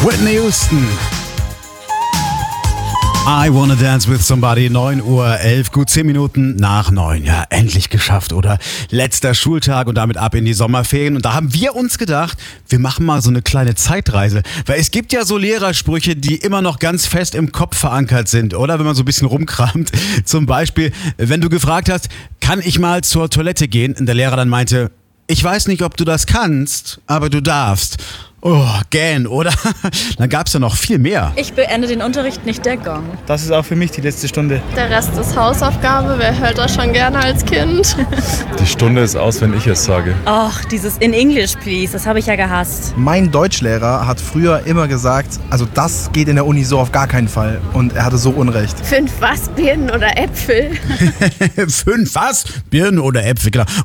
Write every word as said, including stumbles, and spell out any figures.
Whitney Houston. I Wanna Dance with Somebody, neun Uhr elf, gut zehn Minuten nach neun. Ja, endlich geschafft, oder? Letzter Schultag und damit ab in die Sommerferien. Und da haben wir uns gedacht, wir machen mal so eine kleine Zeitreise. Weil es gibt ja so Lehrersprüche, die immer noch ganz fest im Kopf verankert sind, oder? Wenn man so ein bisschen rumkramt. Zum Beispiel, wenn du gefragt hast, kann ich mal zur Toilette gehen? Und der Lehrer dann meinte, ich weiß nicht, ob du das kannst, aber du darfst. Oh, gähn, oder? Dann gab's ja noch viel mehr. Ich beende den Unterricht, nicht der Gong. Das ist auch für mich die letzte Stunde. Der Rest ist Hausaufgabe. Wer hört das schon gerne als Kind? Die Stunde ist aus, wenn ich es sage. Ach, dieses in English, please, das habe ich ja gehasst. Mein Deutschlehrer hat früher immer gesagt, also das geht in der Uni so auf gar keinen Fall. Und er hatte so Unrecht. Fünf was? Birnen oder Äpfel? Fünf was? Birnen oder Äpfel, genau.